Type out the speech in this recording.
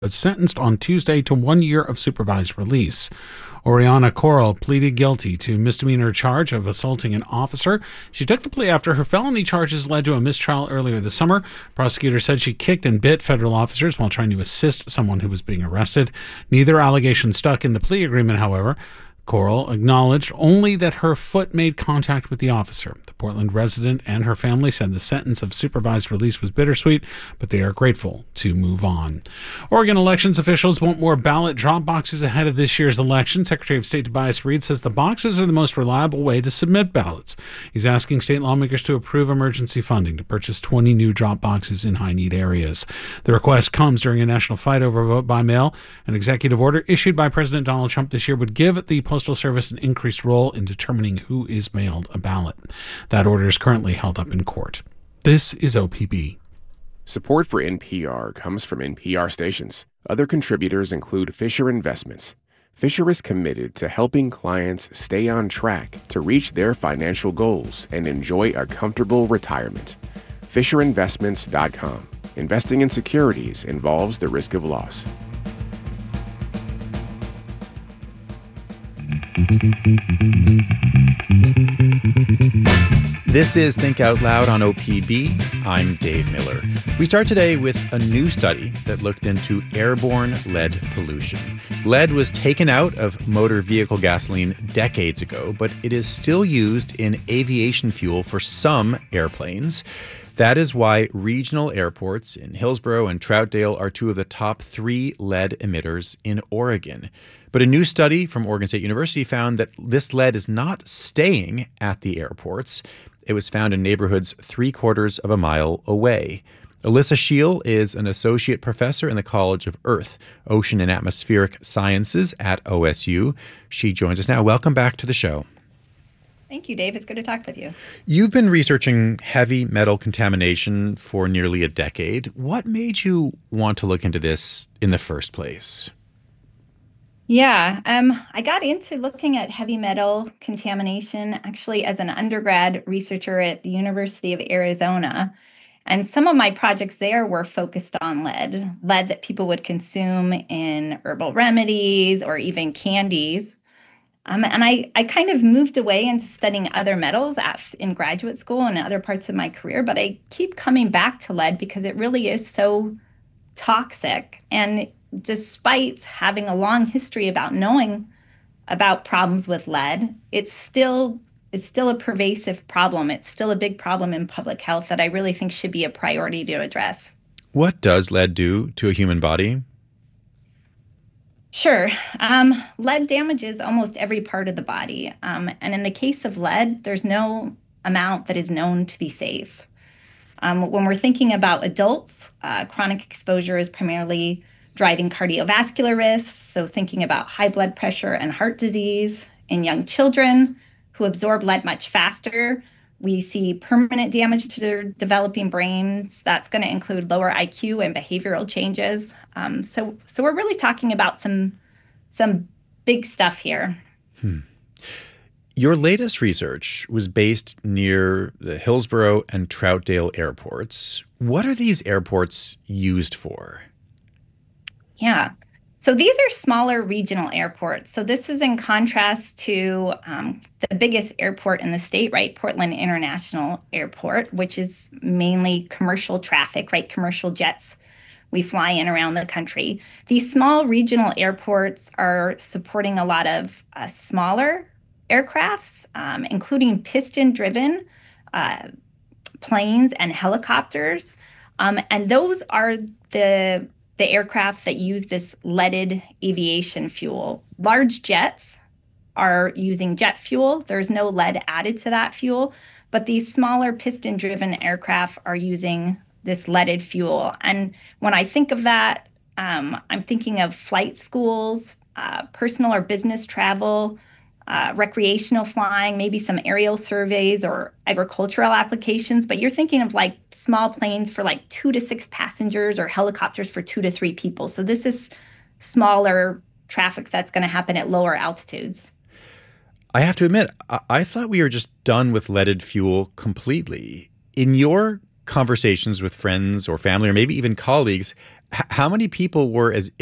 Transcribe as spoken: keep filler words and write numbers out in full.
was sentenced on Tuesday to one year of supervised release. Oriana Coral pleaded guilty to misdemeanor charge of assaulting an officer. She took the plea after her felony charges led to a mistrial earlier this summer. Prosecutors said she kicked and bit federal officers while trying to assist someone who was being arrested. Neither allegation stuck in the plea agreement, however. Coral acknowledged only that her foot made contact with the officer. The Portland resident and her family said the sentence of supervised release was bittersweet, but they are grateful to move on. Oregon elections officials want more ballot drop boxes ahead of this year's election. Secretary of State Tobias Reed says the boxes are the most reliable way to submit ballots. He's asking state lawmakers to approve emergency funding to purchase twenty new drop boxes in high-need areas. The request comes during a national fight over vote by mail. An executive order issued by President Donald Trump this year would give the Postal Service an increased role in determining who is mailed a ballot. That order is currently held up in court. This is O P B. Support for N P R comes from N P R stations. Other contributors include Fisher Investments. Fisher is committed to helping clients stay on track to reach their financial goals and enjoy a comfortable retirement. Fisher Investments dot com. Investing in securities involves the risk of loss. This is Think Out Loud on O P B. I'm Dave Miller. We start today with a new study that looked into airborne lead pollution. Lead was taken out of motor vehicle gasoline decades ago, but it is still used in aviation fuel for some airplanes. That is why regional airports in Hillsborough and Troutdale are two of the top three lead emitters in Oregon. But a new study from Oregon State University found that this lead is not staying at the airports. It was found in neighborhoods three quarters of a mile away. Alyssa Scheel is an associate professor in the College of Earth, Ocean and Atmospheric Sciences at O S U. She joins us now. Welcome back to the show. Thank you, Dave. It's good to talk with you. You've been researching heavy metal contamination for nearly a decade. What made you want to look into this in the first place? Yeah, um, I got into looking at heavy metal contamination actually as an undergrad researcher at the University of Arizona. And some of my projects there were focused on lead, lead that people would consume in herbal remedies or even candies. Um, and I, I kind of moved away into studying other metals at, in graduate school and other parts of my career, but I keep coming back to lead because it really is so toxic. And despite having a long history about knowing about problems with lead, it's still it's still a pervasive problem. It's still a big problem in public health that I really think should be a priority to address. What does lead do to a human body? Sure. Um, lead damages almost every part of the body. Um, and in the case of lead, there's no amount that is known to be safe. Um, when we're thinking about adults, uh, chronic exposure is primarily driving cardiovascular risks, so thinking about high blood pressure and heart disease. In young children who absorb lead much faster, we see permanent damage to their developing brains. That's going to include lower I Q and behavioral changes. Um, so, so we're really talking about some some big stuff here. Hmm. Your latest research was based near the Hillsborough and Troutdale airports. What are these airports used for? Yeah. So these are smaller regional airports. So this is in contrast to um, the biggest airport in the state, right? Portland International Airport, which is mainly commercial traffic, right? Commercial jets. We fly in around the country. These small regional airports are supporting a lot of uh, smaller aircrafts, um, including piston-driven uh, planes and helicopters. Um, and those are the the aircraft that use this leaded aviation fuel. Large jets are using jet fuel. There's no lead added to that fuel, but these smaller piston-driven aircraft are using this leaded fuel. And when I think of that, um, I'm thinking of flight schools, uh, personal or business travel, uh, recreational flying, maybe some aerial surveys or agricultural applications. But you're thinking of like small planes for like two to six passengers or helicopters for two to three people. So this is smaller traffic that's going to happen at lower altitudes. I have to admit, I-, I thought we were just done with leaded fuel completely. In your conversations with friends or family or maybe even colleagues, h- how many people were as